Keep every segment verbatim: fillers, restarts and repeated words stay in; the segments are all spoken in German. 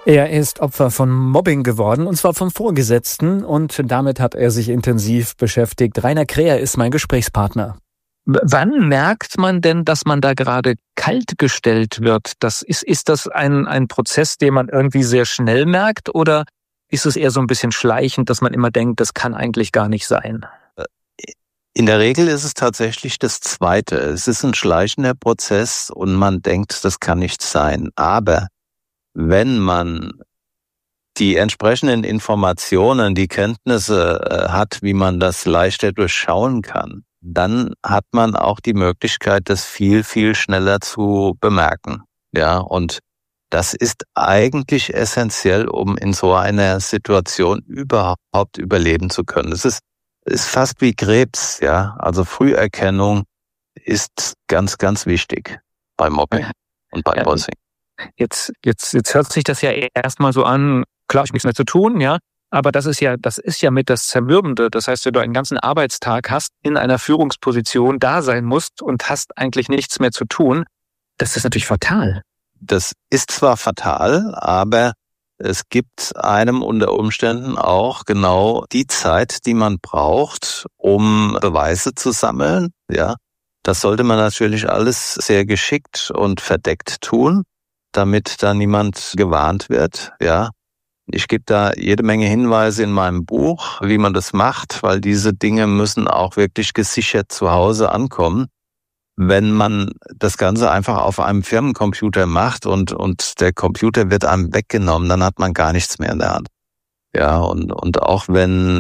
Er ist Opfer von Mobbing geworden, und zwar vom Vorgesetzten, und damit hat er sich intensiv beschäftigt. Rainer Kräher ist mein Gesprächspartner. W- Wann merkt man denn, dass man da gerade kalt gestellt wird? Das ist, ist das ein, ein Prozess, den man irgendwie sehr schnell merkt, oder ist es eher so ein bisschen schleichend, dass man immer denkt, das kann eigentlich gar nicht sein? In der Regel ist es tatsächlich das Zweite. Es ist ein schleichender Prozess und man denkt, das kann nicht sein. Aber wenn man die entsprechenden Informationen, die Kenntnisse äh, hat, wie man das leichter durchschauen kann, dann hat man auch die Möglichkeit, das viel, viel schneller zu bemerken. Ja, und das ist eigentlich essentiell, um in so einer Situation überhaupt überleben zu können. Es ist, ist fast wie Krebs, ja. Also Früherkennung ist ganz, ganz wichtig bei Mobbing und bei Ja. Bossing. Jetzt, jetzt, jetzt hört sich das ja erstmal so an, klar, ich habe nichts mehr zu tun, ja. Aber das ist ja, das ist ja mit das Zermürbende. Das heißt, wenn du einen ganzen Arbeitstag hast, in einer Führungsposition da sein musst und hast eigentlich nichts mehr zu tun, das ist natürlich fatal. Das ist zwar fatal, aber es gibt einem unter Umständen auch genau die Zeit, die man braucht, um Beweise zu sammeln. Ja, das sollte man natürlich alles sehr geschickt und verdeckt tun, damit da niemand gewarnt wird. Ja, ich gebe da jede Menge Hinweise in meinem Buch, wie man das macht, weil diese Dinge müssen auch wirklich gesichert zu Hause ankommen. Wenn man das Ganze einfach auf einem Firmencomputer macht und und der Computer wird einem weggenommen, dann hat man gar nichts mehr in der Hand. Ja, und und auch wenn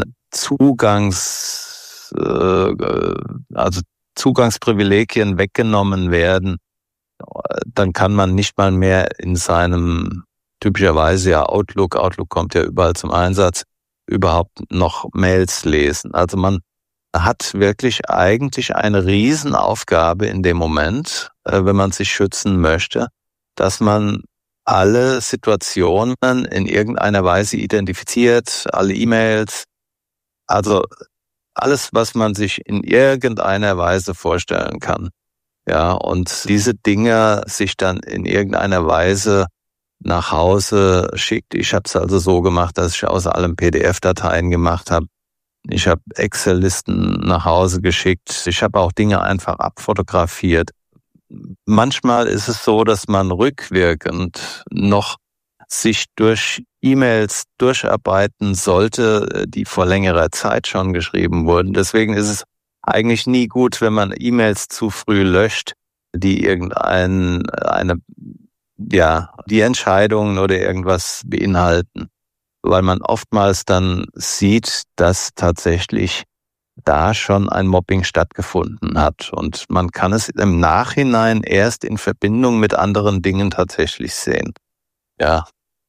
Zugangs äh, also Zugangsprivilegien weggenommen werden, dann kann man nicht mal mehr in seinem typischerweise ja Outlook, Outlook kommt ja überall zum Einsatz, überhaupt noch Mails lesen. Also man hat wirklich eigentlich eine Riesenaufgabe in dem Moment, wenn man sich schützen möchte, dass man alle Situationen in irgendeiner Weise identifiziert, alle E-Mails, also alles, was man sich in irgendeiner Weise vorstellen kann. Ja, und diese Dinge sich dann in irgendeiner Weise nach Hause schickt. Ich habe es also so gemacht, dass ich aus allem P D F-Dateien gemacht habe. Ich habe Excel-Listen nach Hause geschickt. Ich habe auch Dinge einfach abfotografiert. Manchmal ist es so, dass man rückwirkend noch sich durch E-Mails durcharbeiten sollte, die vor längerer Zeit schon geschrieben wurden. Deswegen ist es eigentlich nie gut, wenn man E-Mails zu früh löscht, die irgendein, eine, ja, die Entscheidungen oder irgendwas beinhalten. Weil man oftmals dann sieht, dass tatsächlich da schon ein Mobbing stattgefunden hat. Und man kann es im Nachhinein erst in Verbindung mit anderen Dingen tatsächlich sehen. Ja.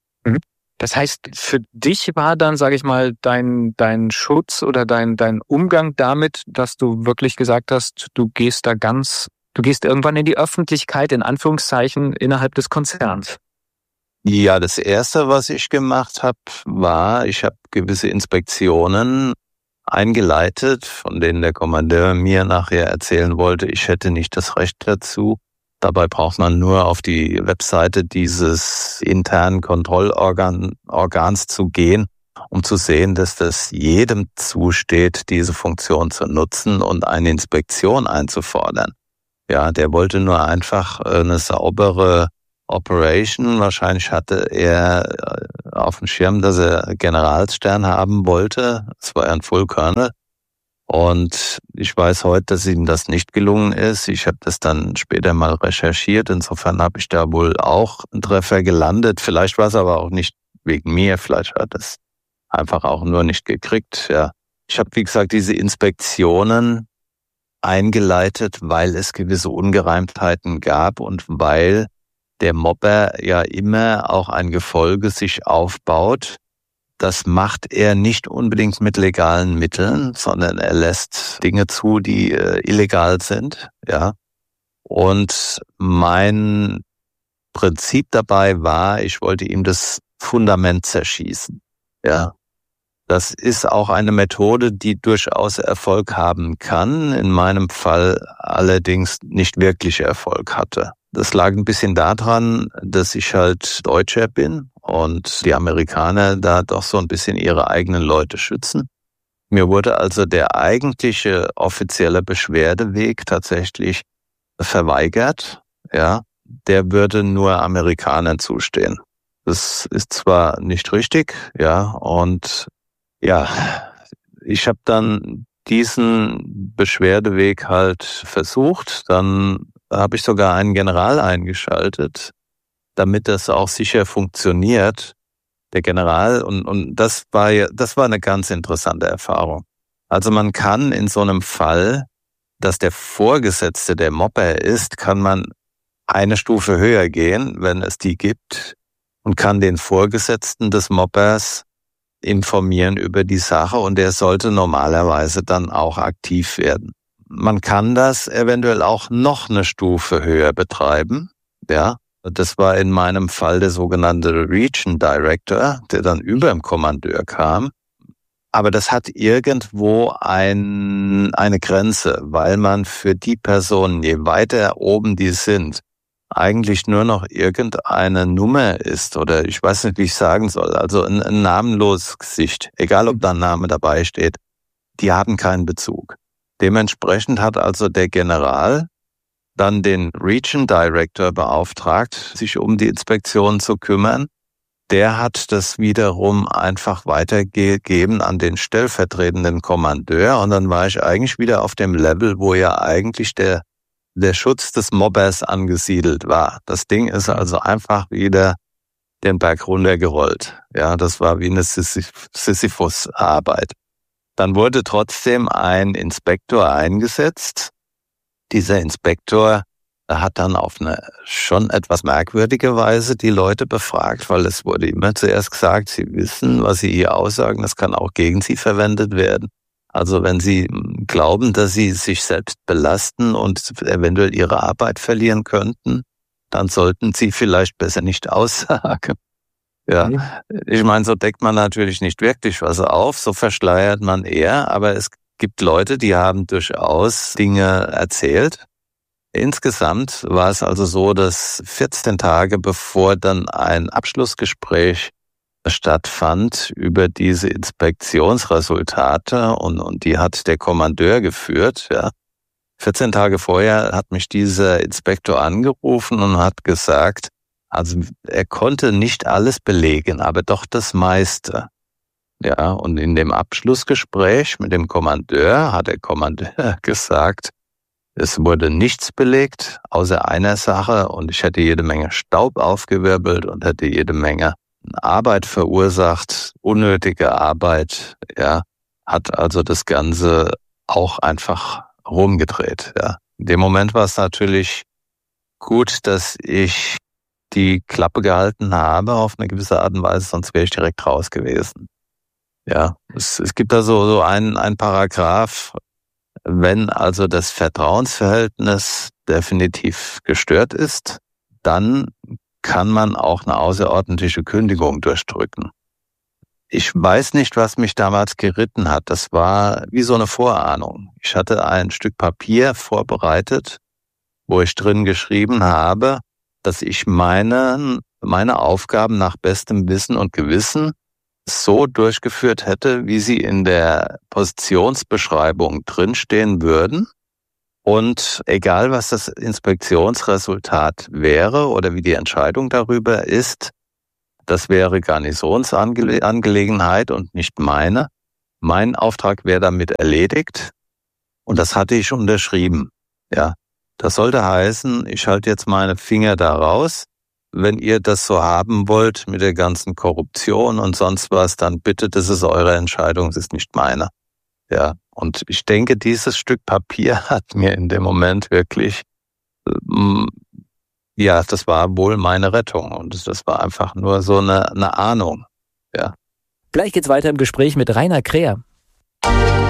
Das heißt, für dich war dann, sage ich mal, dein dein Schutz oder dein dein Umgang damit, dass du wirklich gesagt hast, du gehst da ganz, du gehst irgendwann in die Öffentlichkeit, in Anführungszeichen, innerhalb des Konzerns. Ja, das Erste, was ich gemacht habe, war, ich habe gewisse Inspektionen eingeleitet, von denen der Kommandeur mir nachher erzählen wollte, ich hätte nicht das Recht dazu. Dabei braucht man nur auf die Webseite dieses internen Kontrollorgan Organs zu gehen, um zu sehen, dass das jedem zusteht, diese Funktion zu nutzen und eine Inspektion einzufordern. Ja, der wollte nur einfach eine saubere Operation. Wahrscheinlich hatte er auf dem Schirm, dass er Generalsstern haben wollte. Es war ein Full Colonel. Und ich weiß heute, dass ihm das nicht gelungen ist. Ich habe das dann später mal recherchiert. Insofern habe ich da wohl auch einen Treffer gelandet. Vielleicht war es aber auch nicht wegen mir. Vielleicht hat es einfach auch nur nicht gekriegt. Ja, ich habe, wie gesagt, diese Inspektionen eingeleitet, weil es gewisse Ungereimtheiten gab und weil der Mobber ja immer auch ein Gefolge sich aufbaut. Das macht er nicht unbedingt mit legalen Mitteln, sondern er lässt Dinge zu, die äh, illegal sind, ja. Und mein Prinzip dabei war, ich wollte ihm das Fundament zerschießen, ja. Das ist auch eine Methode, die durchaus Erfolg haben kann, in meinem Fall allerdings nicht wirklich Erfolg hatte. Das lag ein bisschen daran, dass ich halt Deutscher bin und die Amerikaner da doch so ein bisschen ihre eigenen Leute schützen. Mir wurde also der eigentliche offizielle Beschwerdeweg tatsächlich verweigert. Ja, der würde nur Amerikanern zustehen. Das ist zwar nicht richtig, ja, und ja, ich habe dann diesen Beschwerdeweg halt versucht. Dann habe ich sogar einen General eingeschaltet, damit das auch sicher funktioniert. Der General, und, und das war ja, das war eine ganz interessante Erfahrung. Also man kann in so einem Fall, dass der Vorgesetzte der Mobber ist, kann man eine Stufe höher gehen, wenn es die gibt, und kann den Vorgesetzten des Mobbers informieren über die Sache, und der sollte normalerweise dann auch aktiv werden. Man kann das eventuell auch noch eine Stufe höher betreiben, ja. Das war in meinem Fall der sogenannte Region Director, der dann über dem Kommandeur kam. Aber das hat irgendwo ein, eine Grenze, weil man für die Personen, je weiter oben die sind, eigentlich nur noch irgendeine Nummer ist, oder ich weiß nicht, wie ich sagen soll, also ein, ein namenloses Gesicht, egal ob da ein Name dabei steht, die haben keinen Bezug. Dementsprechend hat also der General dann den Region Director beauftragt, sich um die Inspektion zu kümmern. Der hat das wiederum einfach weitergegeben an den stellvertretenden Kommandeur, und dann war ich eigentlich wieder auf dem Level, wo ja eigentlich der der Schutz des Mobbers angesiedelt war. Das Ding ist also einfach wieder den Berg runtergerollt. Ja, das war wie eine Sisyphus-Arbeit. Dann wurde trotzdem ein Inspektor eingesetzt. Dieser Inspektor hat dann auf eine schon etwas merkwürdige Weise die Leute befragt, weil es wurde immer zuerst gesagt, sie wissen, was sie hier aussagen, das kann auch gegen sie verwendet werden. Also wenn Sie glauben, dass Sie sich selbst belasten und eventuell Ihre Arbeit verlieren könnten, dann sollten Sie vielleicht besser nicht aussagen. Ja, ich meine, so deckt man natürlich nicht wirklich was auf, so verschleiert man eher, aber es gibt Leute, die haben durchaus Dinge erzählt. Insgesamt war es also so, dass vierzehn Tage bevor dann ein Abschlussgespräch stattfand über diese Inspektionsresultate, und, und die hat der Kommandeur geführt, ja. vierzehn Tage vorher hat mich dieser Inspektor angerufen und hat gesagt, also er konnte nicht alles belegen, aber doch das meiste. Ja, und in dem Abschlussgespräch mit dem Kommandeur hat der Kommandeur gesagt, es wurde nichts belegt, außer einer Sache, und ich hätte jede Menge Staub aufgewirbelt und hätte jede Menge Arbeit verursacht, unnötige Arbeit, ja, hat also das Ganze auch einfach rumgedreht, ja. In dem Moment war es natürlich gut, dass ich die Klappe gehalten habe auf eine gewisse Art und Weise, sonst wäre ich direkt raus gewesen. Ja, es, es gibt da so, so einen, einen Paragraph, wenn also das Vertrauensverhältnis definitiv gestört ist, dann kann man auch eine außerordentliche Kündigung durchdrücken. Ich weiß nicht, was mich damals geritten hat. Das war wie so eine Vorahnung. Ich hatte ein Stück Papier vorbereitet, wo ich drin geschrieben habe, dass ich meine, meine Aufgaben nach bestem Wissen und Gewissen so durchgeführt hätte, wie sie in der Positionsbeschreibung drinstehen würden. Und egal, was das Inspektionsresultat wäre oder wie die Entscheidung darüber ist, das wäre Garnisonsangelegenheit und nicht meine. Mein Auftrag wäre damit erledigt, und das hatte ich unterschrieben. Ja, das sollte heißen, ich halte jetzt meine Finger da raus. Wenn ihr das so haben wollt mit der ganzen Korruption und sonst was, dann bitte, das ist eure Entscheidung, das ist nicht meine. Ja, und ich denke, dieses Stück Papier hat mir in dem Moment wirklich, ähm, ja, das war wohl meine Rettung, und das war einfach nur so eine, eine Ahnung, ja. Gleich geht's weiter im Gespräch mit Rainer Kreher.